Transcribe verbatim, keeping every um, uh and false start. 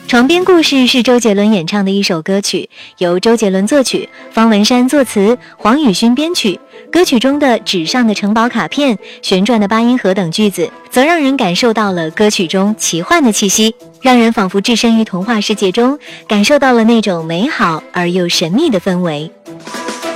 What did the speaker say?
床边故事是周杰伦演唱的一首歌曲，由周杰伦作曲，方文山作词，黄宇勋编曲。歌曲中的纸上的城堡卡片、旋转的八音盒等句子，则让人感受到了歌曲中奇幻的气息，让人仿佛置身于童话世界中，感受到了那种美好而又神秘的氛围。